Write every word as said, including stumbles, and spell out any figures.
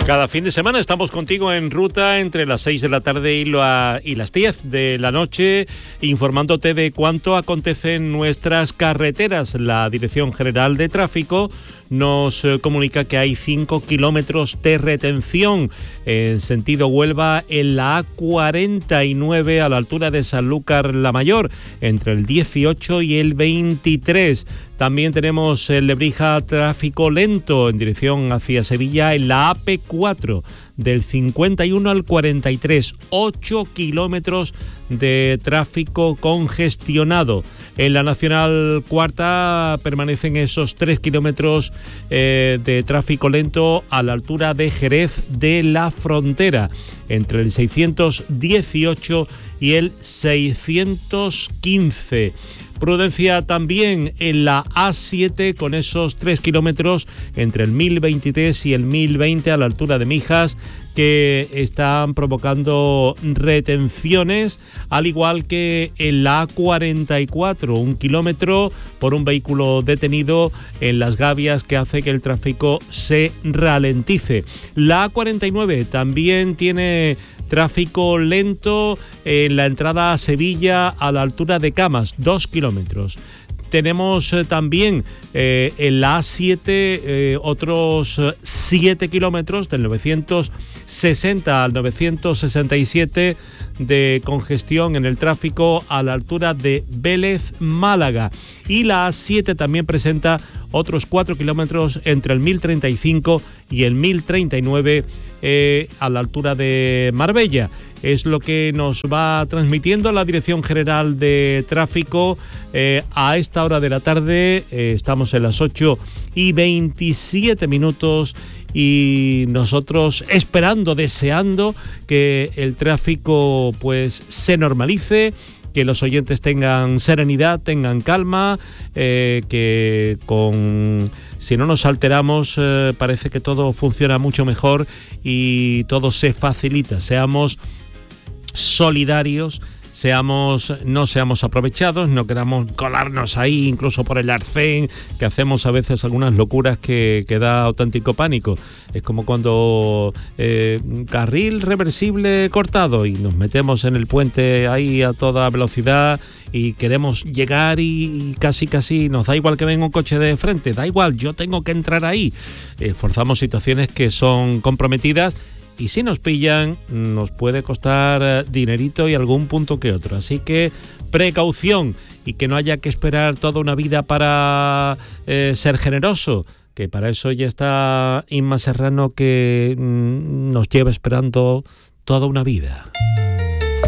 Cada fin de semana estamos contigo en ruta entre las seis de la tarde y, la, y las diez de la noche, informándote de cuánto acontece en nuestras carreteras. La Dirección General de Tráfico nos eh, comunica que hay cinco kilómetros de retención en sentido Huelva en la A cuarenta y nueve a la altura de Sanlúcar la Mayor, entre el dieciocho y el veintitrés. También tenemos en Lebrija tráfico lento en dirección hacia Sevilla en la A P cuatro, del cincuenta y uno al cuarenta y tres, ocho kilómetros de tráfico congestionado. En la Nacional Cuarta permanecen esos tres kilómetros eh, de tráfico lento a la altura de Jerez de la Frontera, entre el seiscientos dieciocho y el seiscientos quince. Prudencia también en la A siete con esos tres kilómetros entre el mil veintitrés y el mil veinte a la altura de Mijas, que están provocando retenciones, al igual que en la A cuarenta y cuatro, un kilómetro por un vehículo detenido en Las Gavias, que hace que el tráfico se ralentice. La A cuarenta y nueve también tiene tráfico lento en la entrada a Sevilla a la altura de Camas, dos kilómetros. Tenemos eh, también eh, en la A siete eh, otros siete kilómetros, del novecientos sesenta al novecientos sesenta y siete, de congestión en el tráfico a la altura de Vélez, Málaga. Y la A siete también presenta otros cuatro kilómetros entre el mil treinta y cinco y el mil treinta y nueve eh, a la altura de Marbella. Es lo que nos va transmitiendo la Dirección General de Tráfico eh, a esta hora de la tarde. Eh, estamos en las ocho y veintisiete minutos y nosotros esperando, deseando que el tráfico pues se normalice, que los oyentes tengan serenidad, tengan calma, eh, que con si no nos alteramos eh, parece que todo funciona mucho mejor y todo se facilita. Seamos solidarios, seamos, no seamos aprovechados, no queramos colarnos ahí incluso por el arcén, que hacemos a veces algunas locuras que, que da auténtico pánico. Es como cuando eh, carril reversible cortado y nos metemos en el puente ahí a toda velocidad y queremos llegar y, y casi casi nos da igual que venga un coche de frente, da igual, yo tengo que entrar ahí. Eh, forzamos situaciones que son comprometidas. Y si nos pillan, nos puede costar dinerito y algún punto que otro. Así que precaución y que no haya que esperar toda una vida para eh, ser generoso, que para eso ya está Inma Serrano, que mm, nos lleva esperando toda una vida.